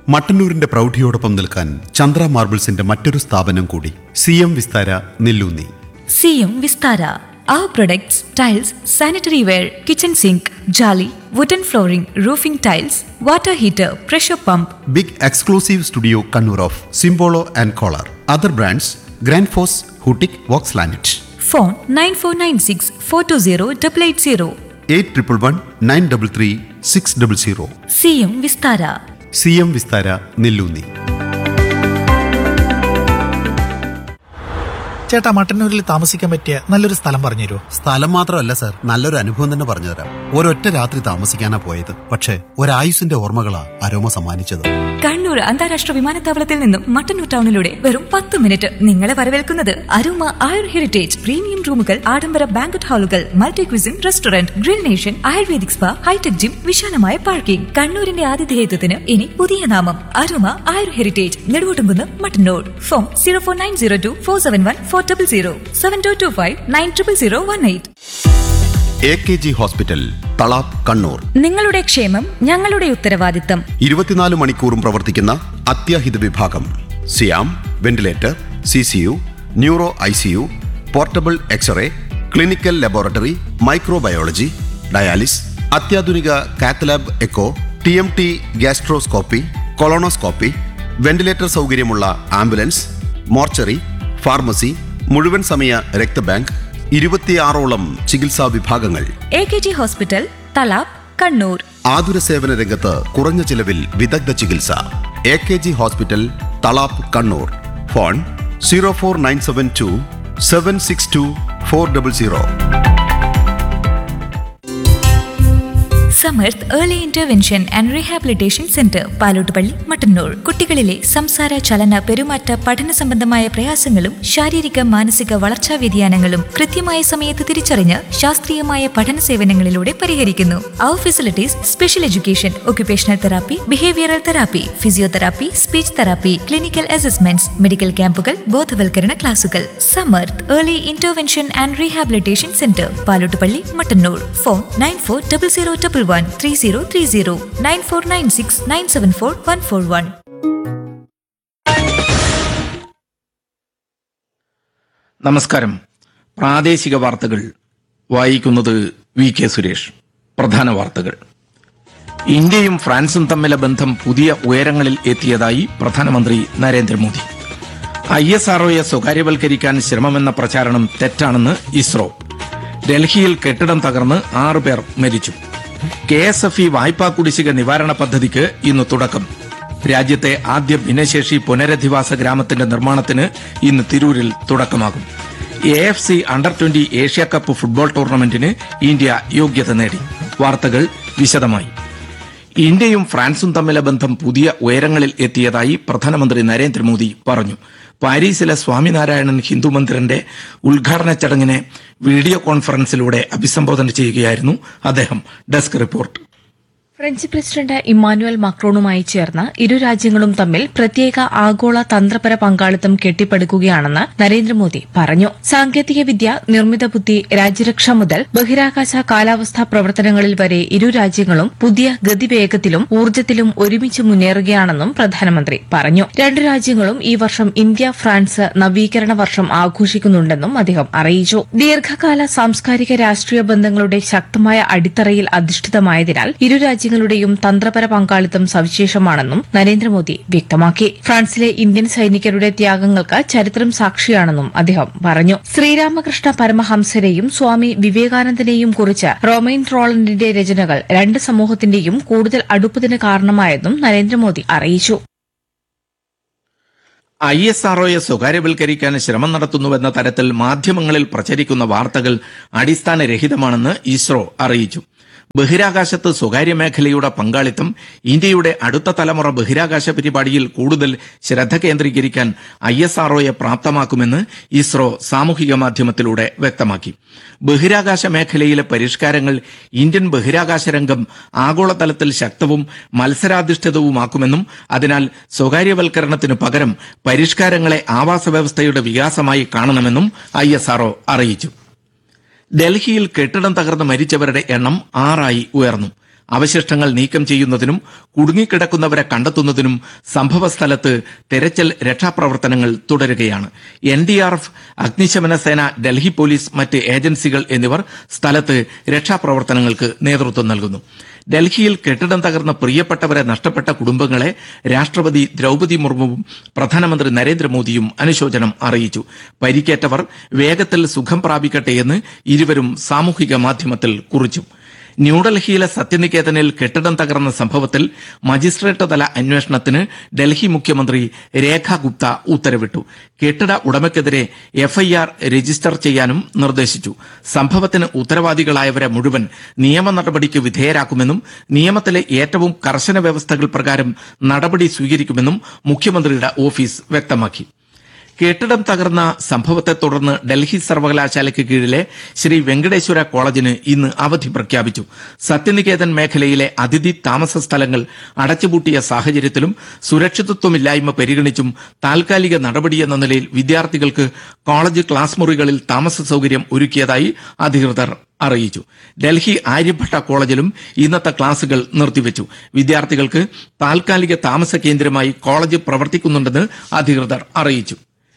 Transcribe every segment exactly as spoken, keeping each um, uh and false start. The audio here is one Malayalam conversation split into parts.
മട്ടന്നൂരിന്റെ പ്രൗഢിയോടൊപ്പം നിൽക്കാൻ ചന്ദ്ര മാർബിൾസിന്റെ മറ്റൊരു സ്ഥാപനം കൂടി, C M Vistara Nelloonni. C M Vistara. Our products, tiles, sanitary ware, kitchen sink, jolly, wooden flooring, roofing tiles, water heater, pressure pump. Big exclusive studio Kannur of സിംബോളോ and collar. Other brands grand FOSS, ഹൂട്ടിക്, Woakes ലാനറ്റ്. Phone nine four nine six four two zero eight eight zero. Eight triple one nine double three six double zero. C M Vistara. C M Vistara Nelloonni. ചേട്ടാ, മട്ടന്നൂരിൽ താമസിക്കാൻ പറ്റിയ നല്ലൊരു സ്ഥലം പറഞ്ഞുതരുമോ? സ്ഥലം മാത്രമല്ല സാർ, നല്ലൊരു അനുഭവം തന്നെ പറഞ്ഞുതരാം. ഒരൊറ്റ രാത്രി താമസിക്കാനാ പോയത്, പക്ഷേ ഒരായുസിന്റെ ഓർമ്മകളാ അരോമ സമ്മാനിച്ചത്. കണ്ണൂർ അന്താരാഷ്ട്ര വിമാനത്താവളത്തിൽ നിന്നും മട്ടന്നൂർ ടൗണിലൂടെ വെറും പത്ത് മിനിറ്റ് നിങ്ങളെ വരവേൽക്കുന്നത് അരോമ ആയുർ ഹെറിറ്റേജ്. പ്രീമിയം റൂമുകൾ, ആഡംബര banquet ഹാളുകൾ, multi cuisine restaurant, grill nation, ayurvedic spa, hi tech gym, വിശാലമായ പാർക്കിംഗ്. കണ്ണൂരിന്റെ ആതിഥേയത്വത്തിന് ഇനി പുതിയ നാമം aroma Ayur heritage, Neduvottumkunnu, Mattannur. Phone zero four nine zero to four seven one four double zero seven to to five nine triple zero one eight. A K G hospital, Thalap, Kannur. നിങ്ങളുടെ ക്ഷേമം ഞങ്ങളുടെ ഉത്തരവാദിത്തം. ഇരുപത്തിനാല് മണിക്കൂറും പ്രവർത്തിക്കുന്ന അത്യാഹിത വിഭാഗം, സിയാം, ventilator, C C U, neuro I C U, portable x-ray, clinical laboratory, microbiology, dialysis, അത്യാധുനിക cath lab echo, T M T gastroscopy, colonoscopy, ventilator സൗകര്യമുള്ള ആംബുലൻസ്, മോർച്ചറി, ഫാർമസി, മുഴുവൻ സമയ രക്തബാങ്ക്, ഇരുപത്തിയാറോളം ചികിത്സാ വിഭാഗങ്ങൾ. A K G hospital, Thalap, Kannur. ആതുര സേവന രംഗത്ത് കുറഞ്ഞ ചിലവിൽ വിദഗ്ധ ചികിത്സ. A K G hospital, Thalap, Kannur. Phone zero four nine seven to seven six to four double zero. Samarth early intervention and rehabilitation centre, Palottupalli, Mattannur. കുട്ടികളിലെ സംസാര, ചലന, പെരുമാറ്റ, പഠന സംബന്ധമായ പ്രയാസങ്ങളും ശാരീരിക മാനസിക വളർച്ചാ വ്യതിയാനങ്ങളും കൃത്യമായ സമയത്ത് തിരിച്ചറിഞ്ഞ് ശാസ്ത്രീയമായ പഠന സേവനങ്ങളിലൂടെ പരിഹരിക്കുന്നു. അവർ facilities: special education, occupational therapy, behavioural therapy, physiotherapy, speech therapy, clinical assessments, medical ക്യാമ്പുകൾ, ബോധവൽക്കരണ ക്ലാസുകൾ. Samarth early intervention and rehabilitation centre, Palottupalli, Mattannur. Phone nine four double zero double one three zero three zero nine four nine six nine seven four one four one. നമസ്കാരം. പ്രാദേശിക വാർത്തകൾ വായിക്കുന്നത് വി കെ സുരേഷ്. പ്രധാന വാർത്തകൾ. ഇന്ത്യയും ഫ്രാൻസും തമ്മിലെ ബന്ധം പുതിയ ഉയരങ്ങളിൽ എത്തിയതായി പ്രധാനമന്ത്രി നരേന്ദ്രമോദി. ഐ എസ് ആർ ഒയെ സ്വകാര്യവൽക്കരിക്കാൻ ശ്രമമെന്ന പ്രചാരണം തെറ്റാണെന്ന് ഇസ്രോ. ഡൽഹിയിൽ കെട്ടിടം തകർന്ന് ആറുപേർ മരിച്ചു. കെ എസ് എഫ് ഇ വായ്പാ കുടിശ്ശിക നിവാരണ പദ്ധതിക്ക് ഇന്ന് തുടക്കം. രാജ്യത്തെ ആദ്യ ഭിന്നശേഷി പുനരധിവാസ ഗ്രാമത്തിന്റെ നിർമ്മാണത്തിന് ഇന്ന് തിരൂരിൽ തുടക്കമാകും. A F C under twenty Asia cup football ടൂർണമെന്റിന് India യോഗ്യത നേടി. വാർത്തകൾ വിശദമായി. ഇന്ത്യയും ഫ്രാൻസും തമ്മിലെ ബന്ധം പുതിയ ഉയരങ്ങളിൽ എത്തിയതായി പ്രധാനമന്ത്രി നരേന്ദ്രമോദി പറഞ്ഞു. പാരീസിലെ സ്വാമിനാരായണൻ ഹിന്ദു മന്ദിറിന്റെ ഉദ്ഘാടന ചടങ്ങിനെ വീഡിയോ കോൺഫറൻസിലൂടെ അഭിസംബോധന ചെയ്യുകയായിരുന്നു അദ്ദേഹം. Desk report. French president Emmanuel മാക്രോണുമായി ചേർന്ന് ഇരു രാജ്യങ്ങളും തമ്മിൽ പ്രത്യേക ആഗോള തന്ത്രപര പങ്കാളിത്തം കെട്ടിപ്പടുക്കുകയാണെന്ന് നരേന്ദ്രമോദി പറഞ്ഞു. സാങ്കേതികവിദ്യ, നിർമ്മിത ബുദ്ധി, രാജ്യരക്ഷ മുതൽ ബഹിരാകാശ കാലാവസ്ഥാ പ്രവർത്തനങ്ങളിൽ വരെ ഇരു രാജ്യങ്ങളും പുതിയ ഗതിവേഗത്തിലും ഊർജ്ജത്തിലും ഒരുമിച്ച് മുന്നേറുകയാണെന്നും പ്രധാനമന്ത്രി പറഞ്ഞു. രണ്ടു രാജ്യങ്ങളും ഈ വർഷം ഇന്ത്യ ഫ്രാൻസ് നവീകരണ വർഷം ആഘോഷിക്കുന്നുണ്ടെന്നും അദ്ദേഹം അറിയിച്ചു. ദീർഘകാല സാംസ്കാരിക രാഷ്ട്രീയ ബന്ധങ്ങളുടെ ശക്തമായ അടിത്തറയിൽ അധിഷ്ഠിതമായതിനാൽ ഇരു രാജ്യങ്ങളുടെയും തന്ത്രപര പങ്കാളിത്തം സവിശേഷമാണെന്നും നരേന്ദ്രമോദി വ്യക്തമാക്കി. ഫ്രാൻസിലെ ഇന്ത്യൻ സൈനികരുടെ ത്യാഗങ്ങൾക്ക് ചരിത്രം സാക്ഷിയാണെന്നും അദ്ദേഹം പറഞ്ഞു. ശ്രീരാമകൃഷ്ണ പരമഹംസരെയും സ്വാമി വിവേകാനന്ദനെയും കുറിച്ച് റോമൈൻ റോളണ്ടിന്റെ രചനകൾ രണ്ട് സമൂഹത്തിന്റെയും കൂടുതൽ അടുപ്പത്തിന് കാരണമായെന്നും നരേന്ദ്രമോദി അറിയിച്ചു. ഐ എസ് ആർ ഒയെ സ്വകാര്യവൽക്കരിക്കാൻ ശ്രമം നടത്തുന്നുവെന്ന തരത്തിൽ മാധ്യമങ്ങളിൽ പ്രചരിക്കുന്ന വാർത്തകൾ അടിസ്ഥാനരഹിതമാണെന്ന് ഇസ്രോ അറിയിച്ചു. ബഹിരാകാശത്ത് സ്വകാര്യ മേഖലയുടെ പങ്കാളിത്തം ഇന്ത്യയുടെ അടുത്ത തലമുറ ബഹിരാകാശ പരിപാടിയിൽ കൂടുതൽ ശ്രദ്ധ കേന്ദ്രീകരിക്കാൻ ഐ എസ് ആർ ഒയെ പ്രാപ്തമാക്കുമെന്ന് ഇസ്രോ സാമൂഹിക മാധ്യമത്തിലൂടെ വ്യക്തമാക്കി. ബഹിരാകാശ മേഖലയിലെ പരിഷ്കാരങ്ങൾ ഇന്ത്യൻ ബഹിരാകാശ രംഗം ആഗോളതലത്തിൽ ശക്തവും മത്സരാധിഷ്ഠിതവുമാക്കുമെന്നും അതിനാൽ സ്വകാര്യവൽക്കരണത്തിനു പകരം പരിഷ്കാരങ്ങളെ ആവാസ വ്യവസ്ഥയുടെ വികാസമായി കാണണമെന്നും ഐ എസ് ആർ ഒ അറിയിച്ചു. ഡൽഹിയിൽ കെട്ടിടം തകർന്ന് മരിച്ചവരുടെ എണ്ണം ആറായി ഉയർന്നു. അവശിഷ്ടങ്ങൾ നീക്കം ചെയ്യുന്നതിനും കുടുങ്ങിക്കിടക്കുന്നവരെ കണ്ടെത്തുന്നതിനും സംഭവസ്ഥലത്ത് തെരച്ചിൽ രക്ഷാപ്രവർത്തനങ്ങൾ തുടരുകയാണ്. എൻ ഡി ആർ എഫ്, അഗ്നിശമന സേന, ഡൽഹി പോലീസ്, മറ്റ് ഏജൻസികൾ എന്നിവർ സ്ഥലത്ത് രക്ഷാപ്രവർത്തനങ്ങൾക്ക് നേതൃത്വം നൽകുന്നു. ഡൽഹിയിൽ കെട്ടിടം തകർന്ന് പ്രിയപ്പെട്ടവരെ നഷ്ടപ്പെട്ട കുടുംബങ്ങളെ രാഷ്ട്രപതി ദ്രൌപതി മുർമുവും പ്രധാനമന്ത്രി നരേന്ദ്രമോദിയും അനുശോചനം അറിയിച്ചു. പരിക്കേറ്റവർ വേഗത്തിൽ സുഖം പ്രാപിക്കട്ടെയെന്ന് ഇരുവരും സാമൂഹിക മാധ്യമത്തിൽ കുറിച്ചു. ന്യൂഡൽഹിയിലെ സത്യനികേതനിൽ കെട്ടിടം തകർന്ന സംഭവത്തിൽ മജിസ്ട്രേറ്റ് തല അന്വേഷണത്തിന് ഡൽഹി മുഖ്യമന്ത്രി രേഖ ഗുപ്ത ഉത്തരവിട്ടു. കെട്ടിട ഉടമയ്ക്കെതിരെ എഫ്ഐആർ രജിസ്റ്റർ ചെയ്യാനും നിർദ്ദേശിച്ചു. സംഭവത്തിന് ഉത്തരവാദികളായവരെ മുഴുവൻ നിയമ നടപടിക്ക് വിധേയരാക്കുമെന്നും നിയമത്തിലെ ഏറ്റവും കർശന വ്യവസ്ഥകൾ പ്രകാരം നടപടി സ്വീകരിക്കുമെന്നും മുഖ്യമന്ത്രിയുടെ ഓഫീസ് വ്യക്തമാക്കി. കെട്ടിടം തകർന്ന സംഭവത്തെ തുടർന്ന് ഡൽഹി സർവകലാശാലയ്ക്ക് കീഴിലെ ശ്രീ വെങ്കടേശ്വര കോളേജിന് ഇന്ന് അവധി പ്രഖ്യാപിച്ചു. സത്യനികേതൻ മേഖലയിലെ അതിഥി താമസ സ്ഥലങ്ങൾ അടച്ചുപൂട്ടിയ സാഹചര്യത്തിലും സുരക്ഷിതത്വമില്ലായ്മ പരിഗണിച്ചും താൽക്കാലിക നടപടിയെന്ന നിലയിൽ വിദ്യാർത്ഥികൾക്ക് കോളേജ് ക്ലാസ് മുറികളിൽ താമസ സൌകര്യം ഒരുക്കിയതായി അധികൃതർ അറിയിച്ചു. ഡൽഹി ആര്യഭട്ട കോളേജിലും ഇന്നത്തെ ക്ലാസുകൾ നിർത്തിവെച്ചു. വിദ്യാർത്ഥികൾക്ക് താൽക്കാലിക താമസ കേന്ദ്രമായി കോളേജ് പ്രവർത്തിക്കുന്നുണ്ടെന്ന് അധികൃതർ അറിയിച്ചു.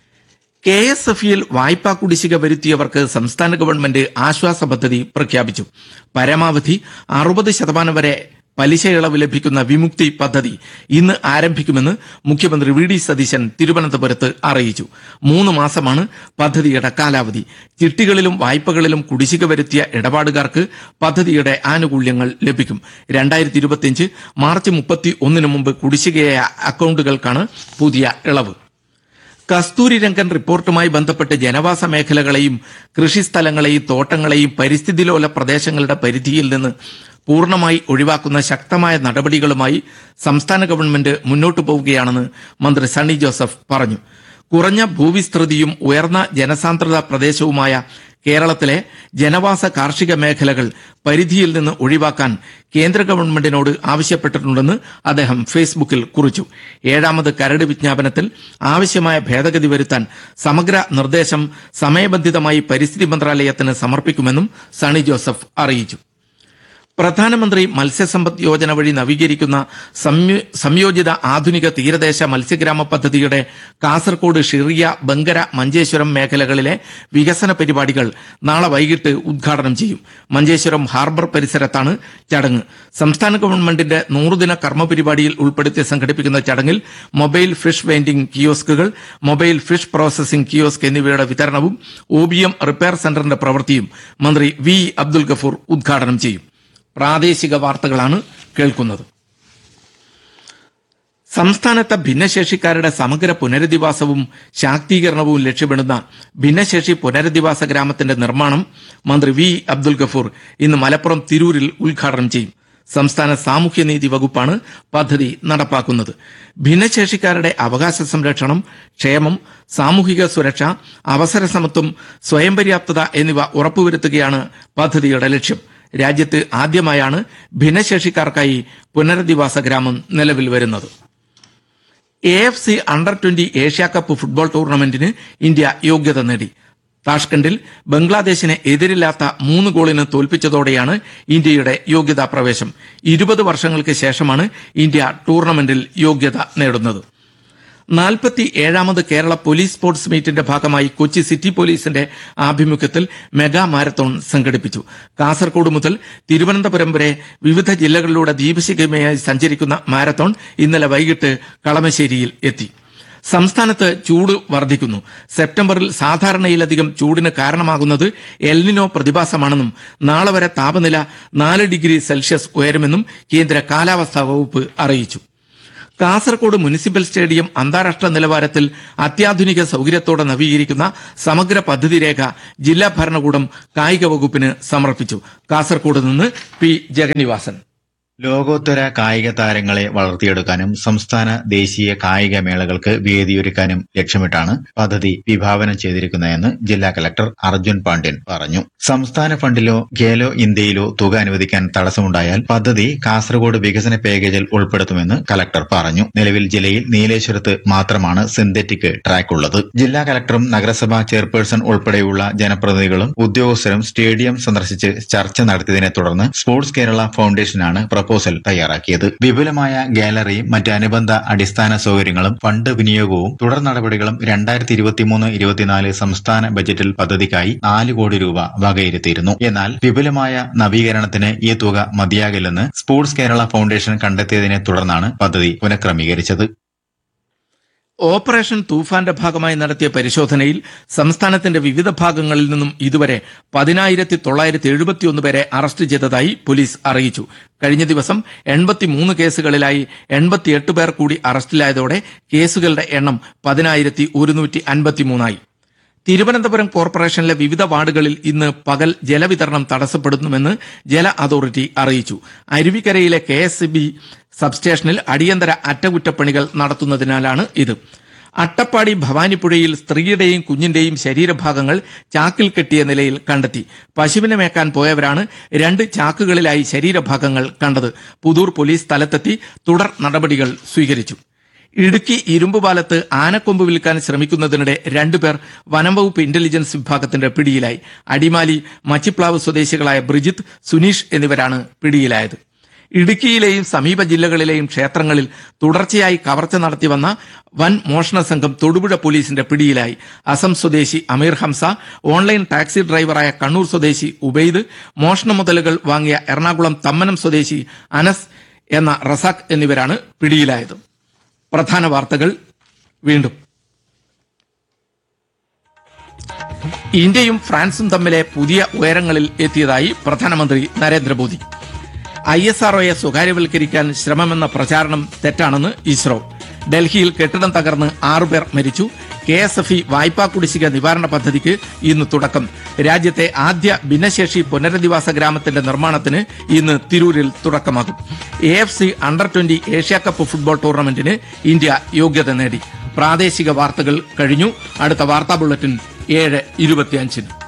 കെ എസ് എഫ് ഇയിൽ വായ്പാ കുടിശ്ശിക വരുത്തിയവർക്ക് സംസ്ഥാന ഗവൺമെന്റ് ആശ്വാസ പദ്ധതി പ്രഖ്യാപിച്ചു. പരമാവധി അറുപത് ശതമാനം വരെ പലിശ ഇളവ് ലഭിക്കുന്ന വിമുക്തി പദ്ധതി ഇന്ന് ആരംഭിക്കുമെന്ന് മുഖ്യമന്ത്രി വി ഡി സതീശൻ തിരുവനന്തപുരത്ത് അറിയിച്ചു. മൂന്ന് മാസമാണ് പദ്ധതിയുടെ കാലാവധി. ചിട്ടികളിലും വായ്പകളിലും കുടിശ്ശിക വരുത്തിയ ഇടപാടുകാർക്ക് പദ്ധതിയുടെ ആനുകൂല്യങ്ങൾ ലഭിക്കും. രണ്ടായിരത്തി ഇരുപത്തിയഞ്ച് മാർച്ച് മുപ്പത്തി ഒന്നിന് മുമ്പ് കുടിശ്ശികയായ അക്കൌണ്ടുകൾക്കാണ് പുതിയ ഇളവ്. കസ്തൂരി രംഗൻ റിപ്പോർട്ടുമായി ബന്ധപ്പെട്ട് ജനവാസ മേഖലകളെയും കൃഷിസ്ഥലങ്ങളെയും തോട്ടങ്ങളെയും പരിസ്ഥിതിലോല പ്രദേശങ്ങളുടെ പരിധിയിൽ നിന്ന് പൂർണ്ണമായി ഒഴിവാക്കുന്ന ശക്തമായ നടപടികളുമായി സംസ്ഥാന ഗവൺമെന്റ് മുന്നോട്ടു പോവുകയാണെന്ന് മന്ത്രി സണ്ണി ജോസഫ് പറഞ്ഞു. കുറഞ്ഞ ഭൂവിസ്തൃതിയും ഉയർന്ന ജനസാന്ദ്രത പ്രദേശവുമായ കേരളത്തിലെ ജനവാസ കാർഷിക മേഖലകൾ പരിധിയിൽ നിന്ന് ഒഴിവാക്കാൻ കേന്ദ്ര ഗവൺമെന്റിനോട് ആവശ്യപ്പെട്ടിട്ടുണ്ടെന്ന് അദ്ദേഹം ഫേസ്ബുക്കിൽ കുറിച്ചു. ഏഴാമത് കരട് വിജ്ഞാപനത്തിൽ ആവശ്യമായ ഭേദഗതി വരുത്താൻ സമഗ്ര നിർദ്ദേശം സമയബന്ധിതമായി പരിസ്ഥിതി മന്ത്രാലയത്തിന് സമർപ്പിക്കുമെന്നും സണ്ണി ജോസഫ് അറിയിച്ചു. പ്രധാനമന്ത്രി മത്സ്യസമ്പദ് യോജന വഴി നവീകരിക്കുന്ന സംയോജിത ആധുനിക തീരദേശ മത്സ്യഗ്രാമ പദ്ധതിയുടെ കാസർകോട് ഷിറിയ, ബങ്കര, മഞ്ചേശ്വരം മേഖലകളിലെ വികസന പരിപാടികൾ നാളെ വൈകിട്ട് ഉദ്ഘാടനം ചെയ്യും. മഞ്ചേശ്വരം ഹാർബർ പരിസരത്താണ് ചടങ്ങ്. സംസ്ഥാന ഗവൺമെന്റിന്റെ നൂറുദിന കർമ്മ പരിപാടിയിൽ ഉൾപ്പെടുത്തി സംഘടിപ്പിക്കുന്ന ചടങ്ങിൽ mobile fish vending കിയോസ്കുകൾ, mobile fish processing kiosk എന്നിവയുടെ വിതരണവും ഒ ബി എം റിപ്പയർ സെന്ററിന്റെ പ്രവൃത്തിയും മന്ത്രി വി അബ്ദുൽ ഗഫൂർ ഉദ്ഘാടനം ചെയ്യും. പ്രാദേശിക വാർത്തകളാണ് കേൾക്കുന്നത്. സംസ്ഥാനത്തെ ഭിന്നശേഷിക്കാരുടെ സമഗ്ര പുനരധിവാസവും ശാക്തീകരണവും ലക്ഷ്യമിടുന്ന ഭിന്നശേഷി പുനരധിവാസ ഗ്രാമത്തിന്റെ നിർമ്മാണം മന്ത്രി വി അബ്ദുൽ ഗഫൂർ ഇന്ന് മലപ്പുറം തിരൂരിൽ ഉദ്ഘാടനം ചെയ്യും. സംസ്ഥാന സാമൂഹ്യനീതി വകുപ്പാണ് പദ്ധതി നടപ്പാക്കുന്നത്. ഭിന്നശേഷിക്കാരുടെ അവകാശ സംരക്ഷണം, ക്ഷേമം, സാമൂഹിക സുരക്ഷ, അവസര സമത്വം, സ്വയം പര്യാപ്തത എന്നിവ ഉറപ്പുവരുത്തുകയാണ് പദ്ധതിയുടെ ലക്ഷ്യം. രാജ്യത്ത് ആദ്യമായാണ് ഭിന്നശേഷിക്കാർക്കായി പുനരധിവാസ ഗ്രാമം നിലവിൽ വരുന്നത്. A F C under twenty Asia cup football ടൂർണമെന്റിന് India യോഗ്യത നേടി. താഷ്കണ്ടിൽ ബംഗ്ലാദേശിനെ എതിരില്ലാത്ത മൂന്ന് ഗോളിന് തോൽപ്പിച്ചതോടെയാണ് ഇന്ത്യയുടെ യോഗ്യതാ പ്രവേശം. ഇരുപത് വർഷങ്ങൾക്ക് ശേഷമാണ് ഇന്ത്യ ടൂർണമെന്റിൽ യോഗ്യത നേടുന്നത്. നാൽപ്പത്തി ഏഴാമത് കേരള പോലീസ് സ്പോർട്സ് മീറ്റിന്റെ ഭാഗമായി കൊച്ചി സിറ്റി പോലീസിന്റെ ആഭിമുഖ്യത്തിൽ മെഗാ മാരത്തോൺ സംഘടിപ്പിച്ചു. കാസർകോട് മുതൽ തിരുവനന്തപുരം വരെ വിവിധ ജില്ലകളിലൂടെ ദീപശിഖമയായി സഞ്ചരിക്കുന്ന മാരത്തോൺ ഇന്നലെ വൈകിട്ട് കളമശ്ശേരിയിൽ എത്തി. സംസ്ഥാനത്ത് ചൂട് വർദ്ധിക്കുന്നു. സെപ്റ്റംബറിൽ സാധാരണയിലധികം ചൂടിന് കാരണമാകുന്നത് എൽനിനോ പ്രതിഭാസമാണെന്നും നാളെ വരെ താപനില നാല് ഡിഗ്രി സെൽഷ്യസ് ഉയരുമെന്നും കേന്ദ്ര കാലാവസ്ഥാ വകുപ്പ് അറിയിച്ചു. കാസർകോട് മുനിസിപ്പൽ സ്റ്റേഡിയം അന്താരാഷ്ട്ര നിലവാരത്തിൽ അത്യാധുനിക സൌകര്യത്തോടെ നവീകരിക്കുന്ന സമഗ്ര പദ്ധതി രേഖ ജില്ലാ ഭരണകൂടം കായിക വകുപ്പിന് സമർപ്പിച്ചു. കാസർകോട് നിന്ന് പി ജഗന്നിവാസൻ. ലോകോത്തര കായിക താരങ്ങളെ വളർത്തിയെടുക്കാനും സംസ്ഥാന ദേശീയ കായിക മേളകൾക്ക് വേദിയൊരുക്കാനും ലക്ഷ്യമിട്ടാണ് പദ്ധതി വിഭാവനം ചെയ്തിരിക്കുന്നതെന്ന് ജില്ലാ കലക്ടർ അർജുൻ പാണ്ഡ്യൻ പറഞ്ഞു. സംസ്ഥാന ഫണ്ടിലോ ഖേലോ ഇന്ത്യയിലോ തുക അനുവദിക്കാൻ തടസ്സമുണ്ടായാൽ പദ്ധതി കാസർഗോഡ് വികസന പാക്കേജിൽ ഉൾപ്പെടുത്തുമെന്ന് കലക്ടർ പറഞ്ഞു. നിലവിൽ ജില്ലയിൽ നീലേശ്വരത്ത് മാത്രമാണ് സിന്തറ്റിക് ട്രാക്ക് ഉള്ളത്. ജില്ലാ കലക്ടറും നഗരസഭാ ചെയർപേഴ്സൺ ഉൾപ്പെടെയുള്ള ജനപ്രതിനിധികളും ഉദ്യോഗസ്ഥരും സ്റ്റേഡിയം സന്ദർശിച്ച് ചർച്ച നടത്തിയതിനെ തുടർന്ന് സ്പോർട്സ് കേരള ഫൗണ്ടേഷനാണ് പ്രപ്പോസൽ തയ്യാറാക്കിയത്. വിപുലമായ ഗാലറി, മറ്റ് അനുബന്ധ അടിസ്ഥാന സൗകര്യങ്ങളും ഫണ്ട് വിനിയോഗവും തുടർ നടപടികളും രണ്ടായിരത്തി ഇരുപത്തിമൂന്ന് ഇരുപത്തിനാല് സംസ്ഥാന ബജറ്റിൽ പദ്ധതിക്കായി നാല് കോടി രൂപ വകയിരുത്തിയിരുന്നു. എന്നാൽ വിപുലമായ നവീകരണത്തിന് ഈ തുക മതിയാകില്ലെന്ന് സ്പോർട്സ് കേരള ഫൗണ്ടേഷൻ കണ്ടെത്തിയതിനെ തുടർന്നാണ് പദ്ധതി പുനഃക്രമീകരിച്ചത്. ഓപ്പറേഷൻ തൂഫാന്റെ ഭാഗമായി നടത്തിയ പരിശോധനയിൽ സംസ്ഥാനത്തിന്റെ വിവിധ ഭാഗങ്ങളിൽ നിന്നും ഇതുവരെ പതിനായിരത്തി തൊള്ളായിരത്തി എഴുപത്തിയൊന്ന് പേരെ അറസ്റ്റ് ചെയ്തതായി പോലീസ് അറിയിച്ചു. കഴിഞ്ഞ ദിവസം എൺപത്തിമൂന്ന് കേസുകളിലായി എൺപത്തിയെട്ട് പേർ കൂടി അറസ്റ്റിലായതോടെ കേസുകളുടെ എണ്ണം പതിനായിരത്തി ഒരുന്നൂറ്റി അൻപത്തിമൂന്നായി. തിരുവനന്തപുരം കോർപ്പറേഷനിലെ വിവിധ വാർഡുകളിൽ ഇന്ന് പകൽ ജലവിതരണം തടസ്സപ്പെടുത്തുമെന്ന് ജല അതോറിറ്റി അറിയിച്ചു. അരുവിക്കരയിലെ കെ എസ് ബി സബ്സ്റ്റേഷനിൽ അടിയന്തര അറ്റകുറ്റപ്പണികൾ നടത്തുന്നതിനാലാണ് ഇത്. അട്ടപ്പാടി ഭവാനിപ്പുഴയിൽ സ്ത്രീയുടെയും കുഞ്ഞിന്റെയും ശരീരഭാഗങ്ങൾ ചാക്കിൽ കെട്ടിയ നിലയിൽ കണ്ടെത്തി. പശുവിനെ മേക്കാൻ പോയവരാണ് രണ്ട് ചാക്കുകളിലായി ശരീരഭാഗങ്ങൾ കണ്ടത്. പുതൂർ പോലീസ് സ്ഥലത്തെത്തി തുടർ നടപടികൾ സ്വീകരിച്ചു. ഇടുക്കി ഇരുമ്പുപാലത്ത് ആനക്കൊമ്പ് വിൽക്കാൻ ശ്രമിക്കുന്നതിനിടെ രണ്ടുപേർ വനംവകുപ്പ് ഇന്റലിജൻസ് വിഭാഗത്തിന്റെ പിടിയിലായി. അടിമാലി മച്ചിപ്ലാവ് സ്വദേശികളായ ബ്രിജിത്ത്, സുനീഷ് എന്നിവരാണ് പിടിയിലായത്. ഇടുക്കിയിലെയും സമീപ ജില്ലകളിലെയും ക്ഷേത്രങ്ങളിൽ തുടർച്ചയായി കവർച്ച നടത്തിവന്ന വൻ മോഷണ സംഘം തൊടുപുഴ പോലീസിന്റെ പിടിയിലായി. അസം സ്വദേശി അമീർ ഹംസ, ഓൺലൈൻ ടാക്സി ഡ്രൈവറായ കണ്ണൂർ സ്വദേശി ഉബൈദ്, മോഷണ മുതലുകൾ വാങ്ങിയ എറണാകുളം തമ്മനം സ്വദേശി അനസ് എന്ന റസാഖ് എന്നിവരാണ് പിടിയിലായത്. പ്രധാന വാർത്തകൾ വീണ്ടും. ഇന്ത്യയും ഫ്രാൻസും തമ്മിലെ പുതിയ ഉയരങ്ങളിൽ എത്തിയതായി പ്രധാനമന്ത്രി നരേന്ദ്രമോദി. ഐ എസ് ആർ ഒയെ സ്വകാര്യവൽക്കരിക്കാൻ ശ്രമമെന്ന പ്രചാരണം തെറ്റാണെന്ന് ഇസ്രോ. ഡൽഹിയിൽ കെട്ടിടം തകർന്ന് ആറുപേർ മരിച്ചു. കെ എസ് എഫ് ഇ വായ്പാ കുടിശ്ശിക നിവാരണ പദ്ധതിക്ക് ഇന്ന് തുടക്കം. രാജ്യത്തെ ആദ്യ ഭിന്നശേഷി പുനരധിവാസ ഗ്രാമത്തിന്റെ നിർമ്മാണത്തിന് ഇന്ന് തിരൂരിൽ തുടക്കമാകും. A F C under twenty Asia Cup football ടൂർണമെന്റിന് India യോഗ്യത നേടി. പ്രാദേശിക വാർത്തകൾ കഴിഞ്ഞു. അടുത്ത വാർത്താ ബുള്ളറ്റിൻ ഏഴ് ഇരുപത്തിയഞ്ചിന്.